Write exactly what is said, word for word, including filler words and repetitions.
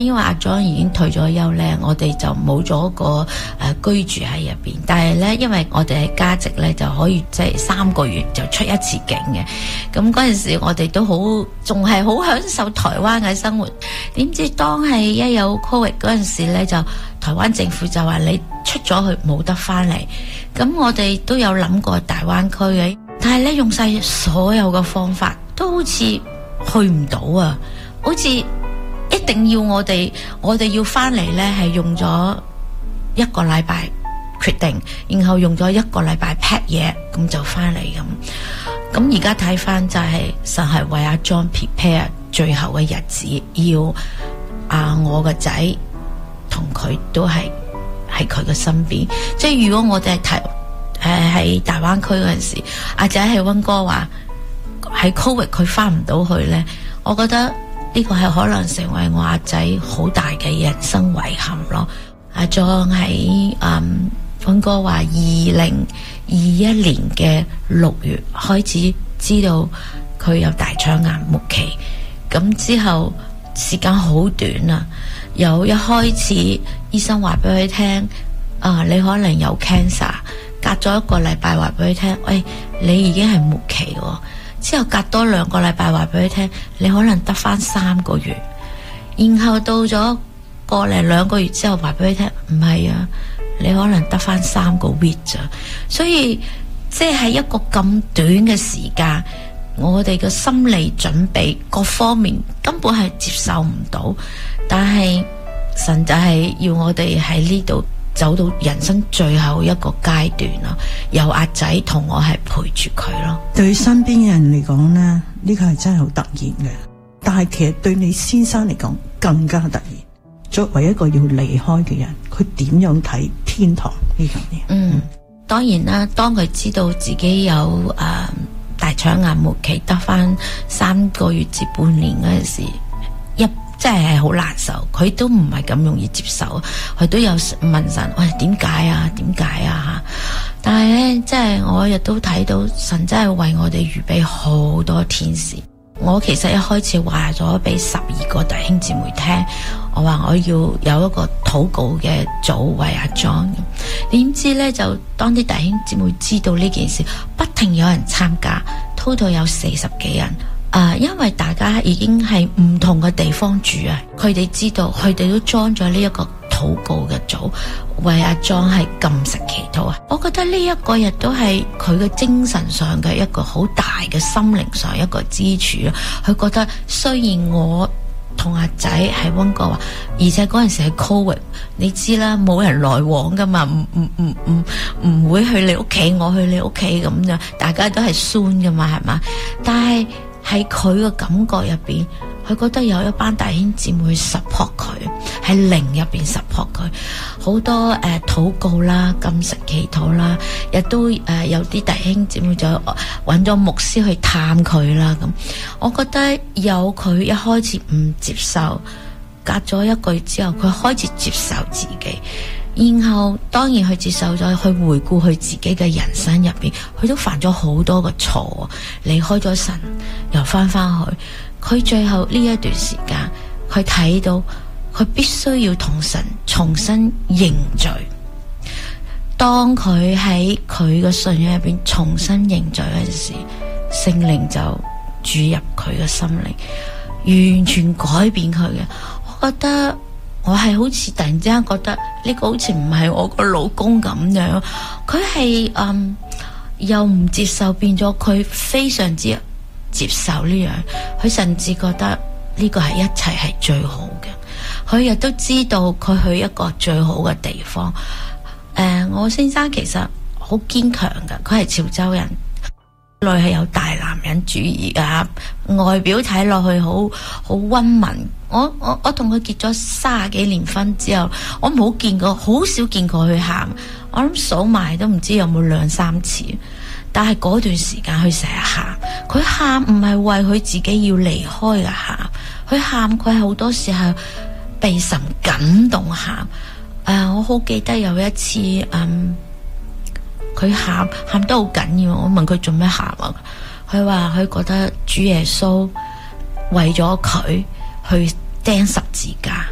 因為阿莊已經退咗休咧，我哋就冇咗個誒、呃、居住喺入邊。但係咧，因為我哋係家籍咧，就可以即係三個月就出一次境嘅。咁嗰陣時我哋都好，仲係好享受台灣嘅生活。點知當係一有 Covid 嗰陣時咧，就台灣政府就話你出咗去冇得翻嚟。咁我哋都有諗過大灣區嘅，但係咧用晒所有嘅方法，都好似去唔到啊，好似。一定要我哋，我哋要翻嚟呢，係用咗一個禮拜決定，然後用咗一個禮拜 pack 嘢，咁就翻嚟咁。咁而家睇翻就係神係為阿 John prepare 最後嘅日子，要啊我個仔同佢都係喺佢嘅身邊。即係如果我哋係誒喺大灣區嗰陣時，阿仔係溫哥華喺 Covid 佢翻唔到去呢，我覺得。呢個係可能成為我阿仔好大嘅人生遺憾咯。阿莊喺嗯溫哥華二零二一年嘅六月開始知道佢有大腸癌末期，咁之後時間好短啊。由一開始醫生話俾佢聽，啊你可能有 cancer， 隔咗一個禮拜話俾佢聽，喂你已經係末期喎。之後隔多兩個禮拜話俾佢聽，你可能得翻三個月，然後到咗個零兩個月之後話俾佢聽，唔係啊，你可能得翻三個月咋。所以即係一個咁短嘅時間，我哋嘅心理準備各方面根本係接受唔到，但係神就係要我哋喺呢度走到人生最後一個階段咯，有阿仔同我係陪住佢咯。 對身邊嘅人嚟講呢，呢個係真係好突然嘅，但係其實對你先生嚟講更加突然。作為一個要離開嘅人，佢點樣睇天堂呢樣嘢？ 嗯，嗯當然啦，當佢知道自己有誒、呃、大腸癌末期得翻三個月至半年嗰陣時，一真係係好難受，佢都唔係咁容易接受，佢都有問神，喂點解啊？點解啊？但係咧，即係我亦都睇到神真係為我哋預備好多天使。我其實一開始話咗俾十二個弟兄姊妹聽，我話我要有一個禱告嘅組為阿 John。點知咧，就當啲弟兄姊妹知道呢件事，不停有人參加 ，total 有四十幾人。啊、呃，因為大家已經係唔同嘅地方住啊，佢哋知道，佢哋都裝咗呢一個禱告嘅組，為阿莊係禁食祈禱啊。我覺得呢一個亦都係佢嘅精神上嘅一個好大嘅心靈上一個支柱啊。佢覺得雖然我同阿仔喺溫哥華，而且嗰陣時係 Covid， 你知啦，冇人來往噶嘛，唔唔唔唔唔會去你屋企，我去你屋企咁樣，大家都係 Zoom 噶嘛，係嘛？但係喺佢嘅感覺入邊，佢覺得有一班弟兄姊妹去 support 佢，喺靈入邊 support 佢，好多誒禱告啦、禁食祈禱啦，亦都誒、呃、有啲弟兄姊妹就揾咗牧師去探佢啦。咁我覺得有佢一開始唔接受，隔咗一個月之後，佢開始接受自己。然後當然佢接受咗，去回顧佢自己嘅人生入邊，佢都犯咗好多個錯，離開咗神又翻翻去。佢最後呢一段時間，佢睇到佢必須要同神重新認罪。當佢喺佢嘅信仰入邊重新認罪嗰陣時，聖靈就注入佢嘅心靈，完全改變佢嘅。我覺得我係好似突然之間覺得呢個好似唔係我個老公咁樣，佢係嗯又唔接受，變咗佢非常之接受呢樣，佢甚至覺得呢個係一切係最好嘅。佢亦都知道佢去一個最好嘅地方。誒、呃，我先生其實好堅強嘅，佢係潮州人，內係有大男人主義啊，外表睇落去好好溫文。我我我同佢結咗三十幾年婚之後，我冇見過，好少見過佢喊。我諗數埋都唔知有冇兩三次。但係嗰段時間佢成日喊，佢喊唔係為佢自己要離開嘅喊，佢喊佢係好多時候被神感動喊。誒、呃，我好記得有一次，嗯，佢喊喊得好緊要，我問佢做咩喊啊？佢話佢覺得主耶穌為咗佢去釘十字架，